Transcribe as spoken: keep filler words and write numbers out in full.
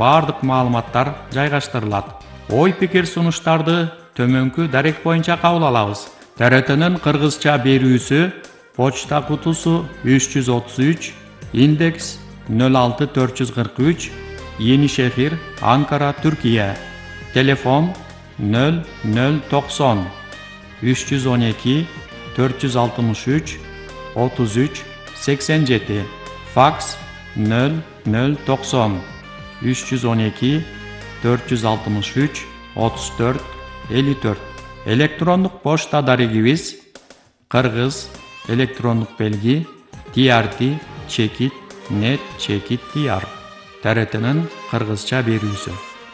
бардык маалыматтар жайгаштырылат. Ой пикир сунуштарды төмөнкү дарек боюнча кабыл алабыз. Т Р Т'нин кыргызча берүүсү почта кутусу үч жүз отуз үч, индекс нөл алты төрт жүз кырк үч, Yenişehir, Ankara, Türkiye. Telefon nol nol doksan üç yüz on iki dört yüz altmış üç otuz üç seksen yedi. Fax nol nol doksan üç yüz on iki dört yüz altmış üç otuz dört elli dört. Elektronluk poçta darigimiz Kırgız elektronluk belgi T R T Çekit net Çekit diyar. T R T'nin Kırgızça berүүsü.